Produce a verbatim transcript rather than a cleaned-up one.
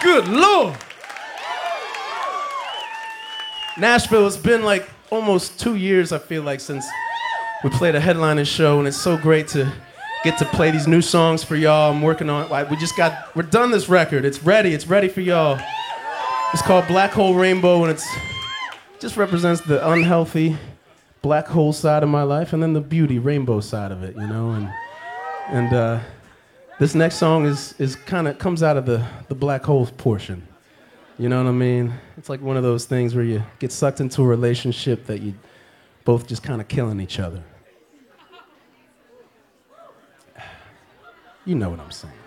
Good Lord. Nashville, it's been like almost two years, I feel like, since we played a headlining show, and it's so great to get to play these new songs for y'all. I'm working on, we just got, we're done this record. It's ready, it's ready for y'all. It's called Black Hole Rainbow, and it's just represents the unhealthy black hole side of my life and then the beauty rainbow side of it, you know? And and uh, this next song is is kind of comes out of the, the black hole portion. You know what I mean? It's like one of those things where you get sucked into a relationship that you both just kind of killing each other. You know what I'm saying.